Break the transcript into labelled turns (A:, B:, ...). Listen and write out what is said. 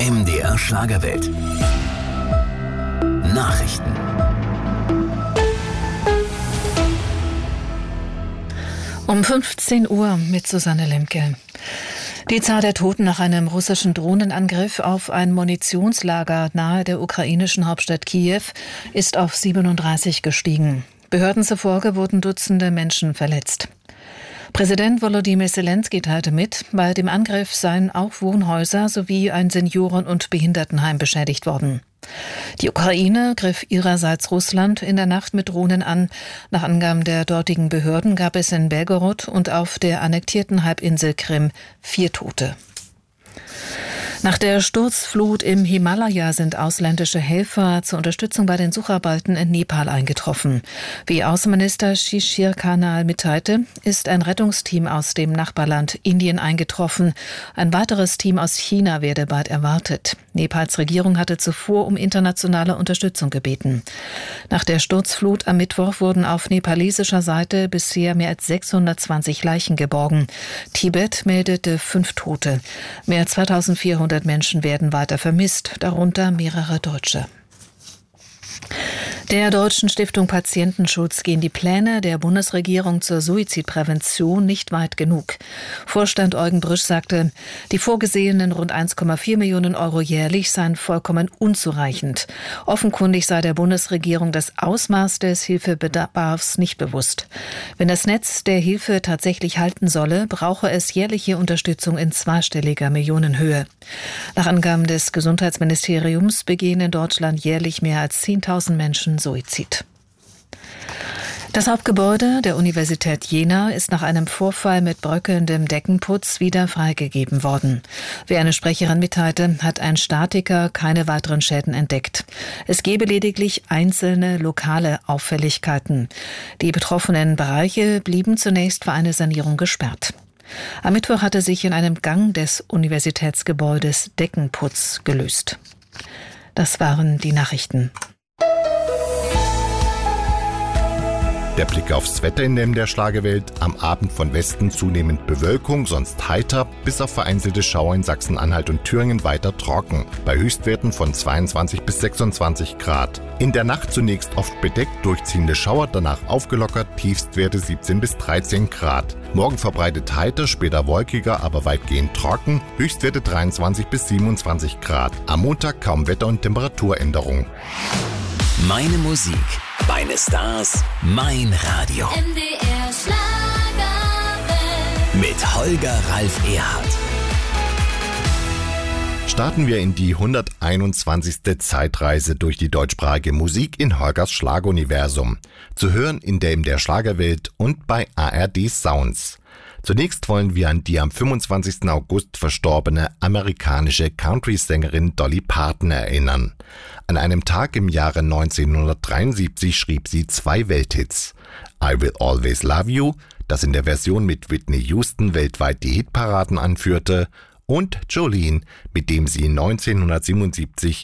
A: MDR Schlagerwelt. Nachrichten.
B: Um 15 Uhr mit Susanne Lemke. Die Zahl der Toten nach einem russischen Drohnenangriff auf ein Munitionslager nahe der ukrainischen Hauptstadt Kiew ist auf 37 gestiegen. Behörden zufolge wurden Dutzende Menschen verletzt. Präsident Volodymyr Zelensky teilte mit, bei dem Angriff seien auch Wohnhäuser sowie ein Senioren- und Behindertenheim beschädigt worden. Die Ukraine griff ihrerseits Russland in der Nacht mit Drohnen an. Nach Angaben der dortigen Behörden gab es in Belgorod und auf der annektierten Halbinsel Krim 4 Tote. Nach der Sturzflut im Himalaya sind ausländische Helfer zur Unterstützung bei den Sucharbeiten in Nepal eingetroffen. Wie Außenminister Shishir Khanal mitteilte, ist ein Rettungsteam aus dem Nachbarland Indien eingetroffen. Ein weiteres Team aus China werde bald erwartet. Nepals Regierung hatte zuvor um internationale Unterstützung gebeten. Nach der Sturzflut am Mittwoch wurden auf nepalesischer Seite bisher mehr als 620 Leichen geborgen. Tibet meldete 5 Tote. Mehr als 2400 Menschen werden weiter vermisst, darunter mehrere Deutsche. Der Deutschen Stiftung Patientenschutz gehen die Pläne der Bundesregierung zur Suizidprävention nicht weit genug. Vorstand Eugen Brüsch sagte, die vorgesehenen rund 1,4 Millionen Euro jährlich seien vollkommen unzureichend. Offenkundig sei der Bundesregierung das Ausmaß des Hilfebedarfs nicht bewusst. Wenn das Netz der Hilfe tatsächlich halten solle, brauche es jährliche Unterstützung in zweistelliger Millionenhöhe. Nach Angaben des Gesundheitsministeriums begehen in Deutschland jährlich mehr als 10.000 Menschen Suizid. Das Hauptgebäude der Universität Jena ist nach einem Vorfall mit bröckelndem Deckenputz wieder freigegeben worden. Wie eine Sprecherin mitteilte, hat ein Statiker keine weiteren Schäden entdeckt. Es gebe lediglich einzelne lokale Auffälligkeiten. Die betroffenen Bereiche blieben zunächst für eine Sanierung gesperrt. Am Mittwoch hatte sich in einem Gang des Universitätsgebäudes Deckenputz gelöst. Das waren die Nachrichten.
C: Der Blick aufs Wetter in der MDR Schlagerwelt. Am Abend von Westen zunehmend Bewölkung, sonst heiter, bis auf vereinzelte Schauer in Sachsen-Anhalt und Thüringen weiter trocken. Bei Höchstwerten von 22 bis 26 Grad. In der Nacht zunächst oft bedeckt, durchziehende Schauer, danach aufgelockert, Tiefstwerte 17 bis 13 Grad. Morgen verbreitet heiter, später wolkiger, aber weitgehend trocken, Höchstwerte 23 bis 27 Grad. Am Montag kaum Wetter- und Temperaturänderung.
A: Meine Musik, meine Stars, mein Radio.
D: MDR Schlagerwelt.
A: Mit Holger Ralf Erhardt.
C: Starten wir in die 121. Zeitreise durch die deutschsprachige Musik in Holgers Schlageruniversum. Zu hören in der MDR Schlagerwelt und bei ARD Sounds. Zunächst wollen wir an die am 25. August verstorbene amerikanische Country-Sängerin Dolly Parton erinnern. An einem Tag im Jahre 1973 schrieb sie 2 Welthits. I Will Always Love You, das in der Version mit Whitney Houston weltweit die Hitparaden anführte, und Jolene, mit dem sie 1977